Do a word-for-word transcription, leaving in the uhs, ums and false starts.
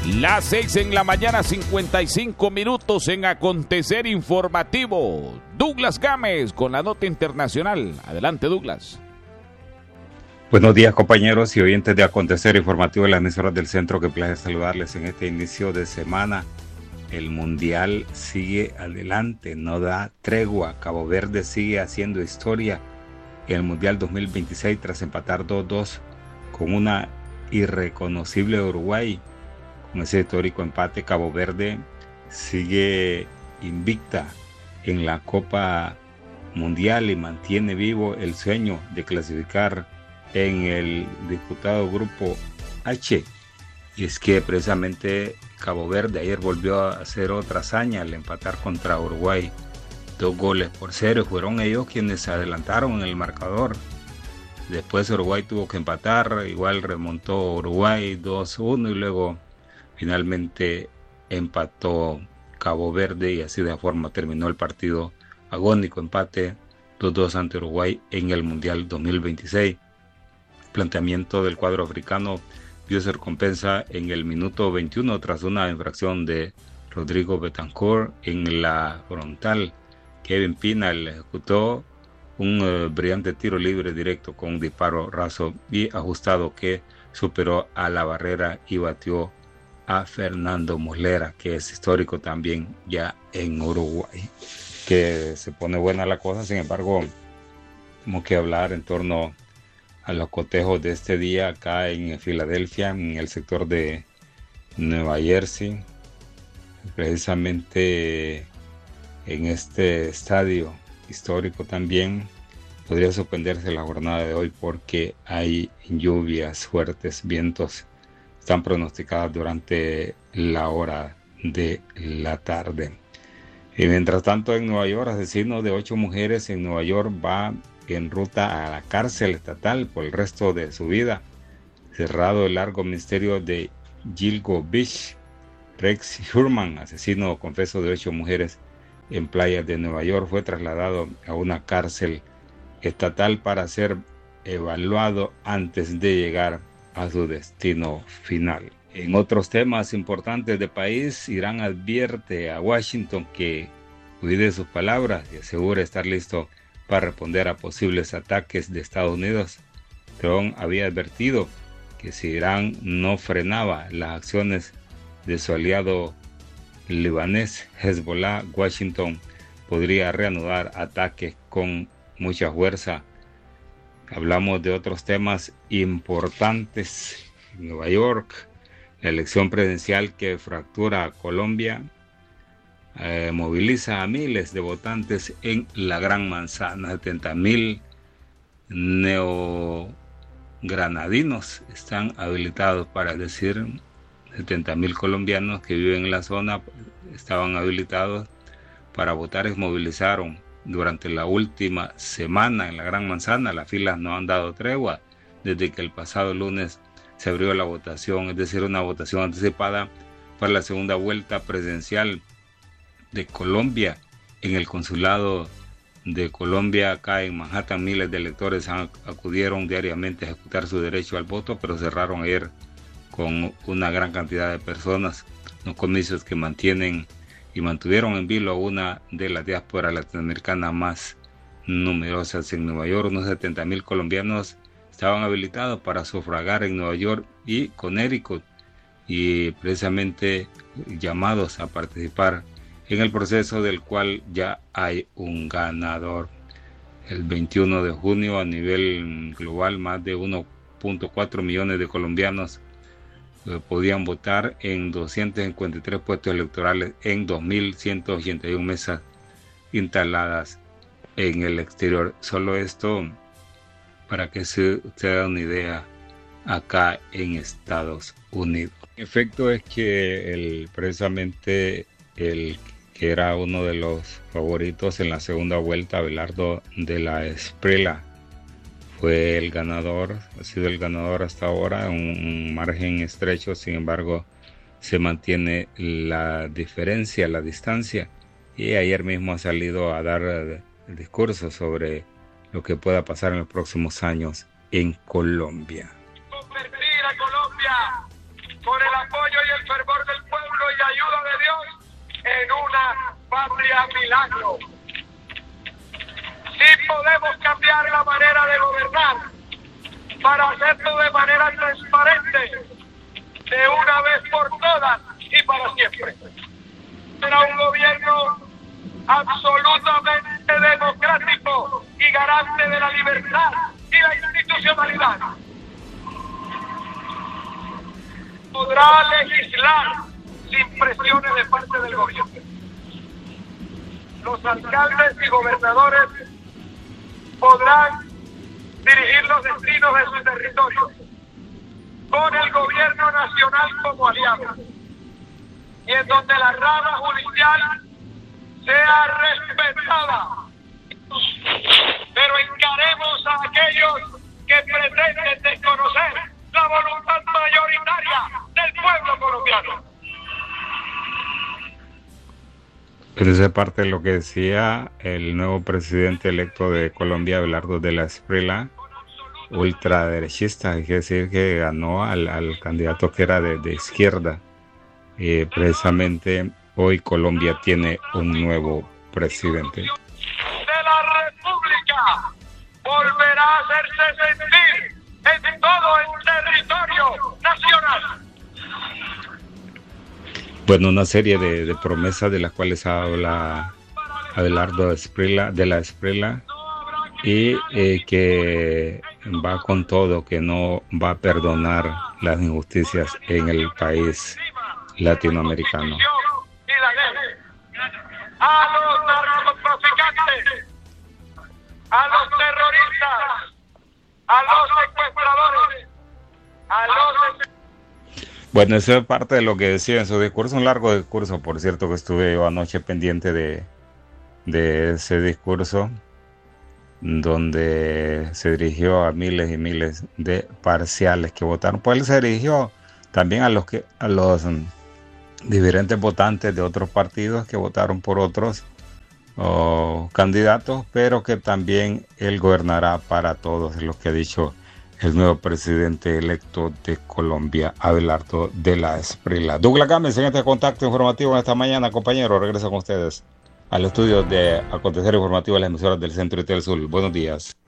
Las seis en la mañana, cincuenta y cinco minutos en Acontecer Informativo. Douglas Gámez con la nota internacional. Adelante, Douglas. Buenos días, compañeros y oyentes de Acontecer Informativo de las emisoras del centro. Que placer saludarles en este inicio de semana. El Mundial sigue adelante, no da tregua. Cabo Verde sigue haciendo historia en el Mundial dos mil veintiséis tras empatar dos dos con una irreconocible Uruguay. Con ese histórico empate, Cabo Verde sigue invicta en la Copa Mundial y mantiene vivo el sueño de clasificar en el disputado Grupo H. Y es que precisamente Cabo Verde ayer volvió a hacer otra hazaña al empatar contra Uruguay. Dos goles por cero. Fueron ellos quienes se adelantaron en el marcador. Después Uruguay tuvo que empatar. Igual remontó Uruguay dos uno y luego finalmente empató Cabo Verde y así de forma terminó el partido. Agónico empate dos dos ante Uruguay en el Mundial dos mil veintiséis. Planteamiento del cuadro africano vio su recompensa en el minuto veintiuno tras una infracción de Rodrigo Betancourt en la frontal. Kevin Pina le ejecutó un uh, brillante tiro libre directo con un disparo raso y ajustado que superó a la barrera y batió a Fernando Muslera, que es histórico también ya en Uruguay. Que se pone buena la cosa, sin embargo, tenemos que hablar en torno a los cotejos de este día acá en Filadelfia, en el sector de Nueva Jersey. Precisamente en este estadio histórico también podría suspenderse la jornada de hoy porque hay lluvias fuertes, vientos están pronosticadas durante la hora de la tarde. Y mientras tanto en Nueva York, asesino de ocho mujeres en Nueva York va en ruta a la cárcel estatal por el resto de su vida. Cerrado el largo misterio de Gilgo Beach. Rex Hurman, asesino confeso de ocho mujeres en playas de Nueva York, fue trasladado a una cárcel estatal para ser evaluado antes de llegar a su destino final. En otros temas importantes del país, Irán advierte a Washington que cuide sus palabras y asegura estar listo para responder a posibles ataques de Estados Unidos. Trump había advertido que si Irán no frenaba las acciones de su aliado libanés Hezbollah, Washington podría reanudar ataques con mucha fuerza. Hablamos de otros temas importantes. En Nueva York, la elección presidencial que fractura a Colombia eh, moviliza a miles de votantes en la Gran Manzana. setenta mil neogranadinos están habilitados, para decir, setenta mil colombianos que viven en la zona estaban habilitados para votar. Se movilizaron durante la última semana en la Gran Manzana. Las filas no han dado tregua desde que el pasado lunes se abrió la votación, es decir, una votación anticipada para la segunda vuelta presidencial de Colombia. En el consulado de Colombia acá en Manhattan, miles de electores acudieron diariamente a ejecutar su derecho al voto, pero cerraron ayer con una gran cantidad de personas los comicios que mantienen y mantuvieron en vilo a una de las diásporas latinoamericanas más numerosas en Nueva York. Unos setenta mil colombianos estaban habilitados para sufragar en Nueva York y Connecticut y precisamente llamados a participar en el proceso del cual ya hay un ganador. El veintiuno de junio a nivel global más de uno punto cuatro millones de colombianos podían votar en doscientos cincuenta y tres puestos electorales en dos mil ciento ochenta y una mesas instaladas en el exterior. Solo esto para que se usted haga una idea acá en Estados Unidos. El efecto es que el, precisamente el que era uno de los favoritos en la segunda vuelta, Abelardo de la Esprela, fue el ganador, ha sido el ganador hasta ahora, un margen estrecho. Sin embargo, se mantiene la diferencia, la distancia, y ayer mismo ha salido a dar el discurso sobre lo que pueda pasar en los próximos años en Colombia. Convertir a Colombia con el apoyo y el fervor del pueblo y ayuda de Dios, en una patria milagro. Sí podemos cambiar la manera de gobernar para hacerlo de manera transparente, de una vez por todas y para siempre. Será un gobierno absolutamente democrático y garante de la libertad y la institucionalidad. Podrá legislar sin presiones de parte del gobierno. Los alcaldes y gobernadores podrán dirigir los destinos de su territorio con el gobierno nacional como aliado, y en donde la rama judicial sea respetada. Pero encaremos a aquellos que pretenden desconocer la voluntad mayoritaria del pueblo colombiano. Pero esa es parte de lo que decía el nuevo presidente electo de Colombia, Abelardo de la Espriella, ultraderechista, hay que decir que ganó al, al candidato que era de, de izquierda. Eh, precisamente hoy Colombia tiene un nuevo presidente. De la República volverá a hacerse sentir en todo el territorio nacional. Bueno, una serie de, de promesas de las cuales habla Abelardo de, Espriella, de la Espriella, y eh, que va con todo, que no va a perdonar las injusticias en el país latinoamericano. A los narcotraficantes, a los terroristas, a los secuestradores, a los... Bueno, eso es parte de lo que decía en su discurso, un largo discurso, por cierto, que estuve yo anoche pendiente de, de ese discurso, donde se dirigió a miles y miles de parciales que votaron. Pues él se dirigió también a los que a los um, diferentes votantes de otros partidos que votaron por otros oh, candidatos, pero que también él gobernará para todos, es lo que ha dicho el nuevo presidente electo de Colombia, Abelardo de la Espriella. Douglas Gámez, en este contacto informativo esta mañana, compañero, regreso con ustedes al estudio de Acontecer Informativo de las emisoras del Centro y del Sur. Buenos días.